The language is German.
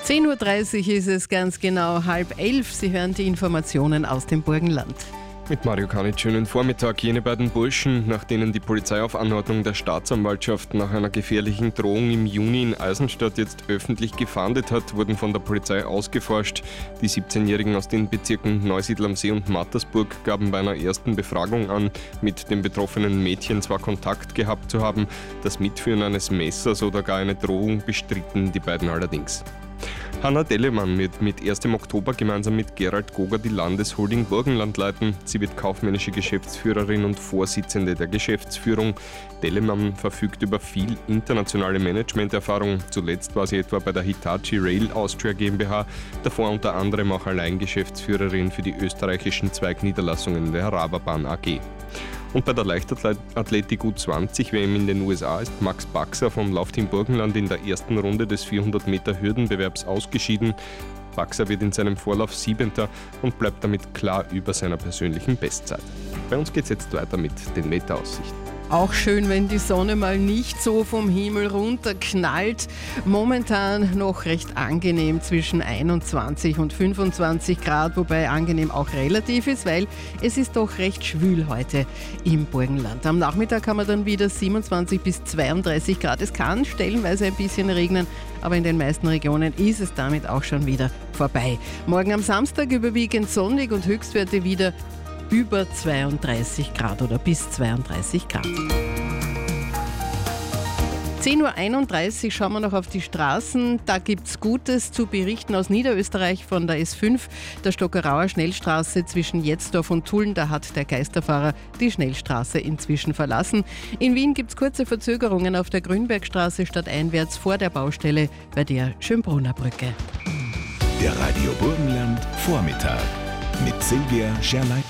10.30 Uhr ist es ganz genau, 10:30. Sie hören die Informationen aus dem Burgenland. Mit Mario Kanitsch, schönen Vormittag. Jene beiden Burschen, nach denen die Polizei auf Anordnung der Staatsanwaltschaft nach einer gefährlichen Drohung im Juni in Eisenstadt jetzt öffentlich gefahndet hat, wurden von der Polizei ausgeforscht. Die 17-Jährigen aus den Bezirken Neusiedl am See und Mattersburg gaben bei einer ersten Befragung an, mit dem betroffenen Mädchen zwar Kontakt gehabt zu haben, das Mitführen eines Messers oder gar eine Drohung bestritten die beiden allerdings. Hanna Dellemann wird mit 1. Oktober gemeinsam mit Gerald Goger die Landesholding Burgenland leiten. Sie wird kaufmännische Geschäftsführerin und Vorsitzende der Geschäftsführung. Dellemann verfügt über viel internationale Managementerfahrung. Zuletzt war sie etwa bei der Hitachi Rail Austria GmbH, davor unter anderem auch Alleingeschäftsführerin für die österreichischen Zweigniederlassungen der Raberbahn AG. Und bei der Leichtathletik U20-WM in den USA ist Max Baxer vom Laufteam Burgenland in der ersten Runde des 400-Meter-Hürdenbewerbs ausgeschieden. Baxer wird in seinem Vorlauf 7. und bleibt damit klar über seiner persönlichen Bestzeit. Bei uns geht es jetzt weiter mit den Wetteraussichten. Auch schön, wenn die Sonne mal nicht so vom Himmel runterknallt. Momentan noch recht angenehm zwischen 21 und 25 Grad, wobei angenehm auch relativ ist, weil es ist doch recht schwül heute im Burgenland. Am Nachmittag haben wir dann wieder 27 bis 32 Grad. Es kann stellenweise ein bisschen regnen, aber in den meisten Regionen ist es damit auch schon wieder vorbei. Morgen am Samstag überwiegend sonnig und Höchstwerte wieder über 32 Grad oder bis 32 Grad. 10.31 Uhr schauen wir noch auf die Straßen. Da gibt es Gutes zu berichten aus Niederösterreich von der S5, der Stockerauer Schnellstraße zwischen Jetzdorf und Tulln. Da hat der Geisterfahrer die Schnellstraße inzwischen verlassen. In Wien gibt es kurze Verzögerungen auf der Grünbergstraße stadteinwärts vor der Baustelle bei der Schönbrunner Brücke. Der Radio Burgenland Vormittag mit Silvia Scherleitner.